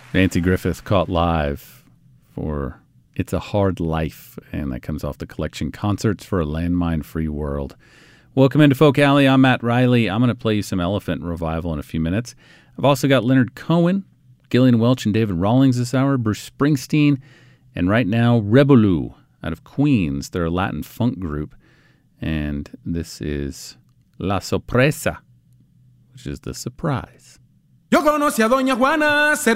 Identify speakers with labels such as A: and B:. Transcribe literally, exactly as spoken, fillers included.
A: Nancy Griffith caught live for It's a Hard Life, and that comes off the collection Concerts for a Landmine-Free World. Welcome into Folk Alley. I'm Matt Riley. I'm going to play you some Elephant Revival in a few minutes. I've also got Leonard Cohen, Gillian Welch, and David Rawlings this hour, Bruce Springsteen, and right now, Rebelu out of Queens. They're a Latin funk group, and this is La Sorpresa, which is the surprise.
B: Yo conocí a Doña Juana,